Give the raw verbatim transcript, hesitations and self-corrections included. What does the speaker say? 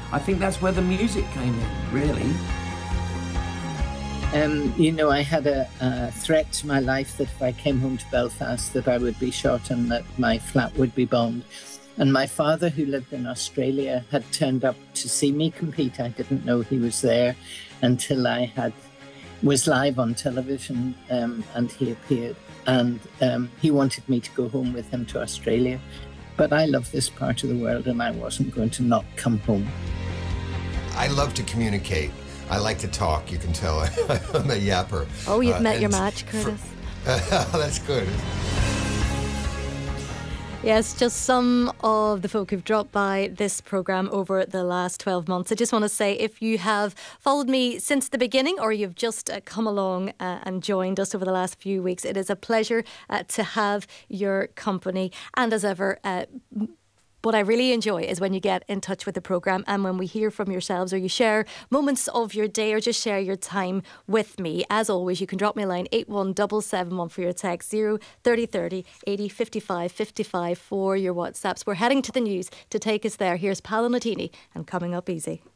I think that's where the music came in, really. Um, you know, I had a, a threat to my life that if I came home to Belfast that I would be shot and that my flat would be bombed. And my father, who lived in Australia, had turned up to see me compete. I didn't know he was there until I had was live on television, um, and he appeared. And um, he wanted me to go home with him to Australia. But I love this part of the world and I wasn't going to not come home. I love to communicate. I like to talk, you can tell. I'm a yapper. Oh, you've uh, met your match, Curtis. For, uh, that's good. Yes, just some of the folk who've dropped by this programme over the last twelve months. I just want to say, if you have followed me since the beginning or you've just uh, come along uh, and joined us over the last few weeks, it is a pleasure uh, to have your company. And as ever, uh, what I really enjoy is when you get in touch with the programme and when we hear from yourselves or you share moments of your day or just share your time with me. As always, you can drop me a line eight one seven seven one for your text, zero thirty thirty eighty fifty-five fifty-five for your WhatsApps. We're heading to the news to take us there. Here's Paolo Nutini and Coming Up Easy.